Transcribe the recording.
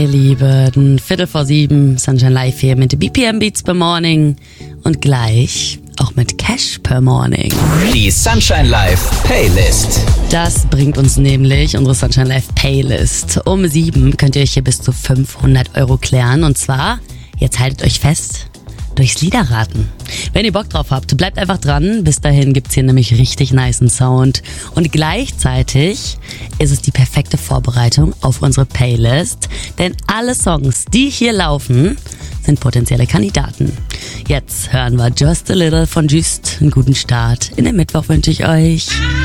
Ihr Lieben, 6:45, Sunshine Live hier mit BPM Beats per Morning und gleich auch mit Cash per Morning. Die Sunshine Live Playlist. Das bringt uns nämlich unsere Sunshine Live Playlist. Um 7 könnt ihr euch hier bis zu 500 € klären und zwar, jetzt haltet euch fest, durchs Liederraten. Wenn ihr Bock drauf habt, bleibt einfach dran. Bis dahin gibt's hier nämlich richtig nicen Sound. Und gleichzeitig ist es die perfekte Vorbereitung auf unsere Playlist. Denn alle Songs, die hier laufen, sind potenzielle Kandidaten. Jetzt hören wir Just a Little von Just. Einen guten Start in den Mittwoch wünsche ich euch.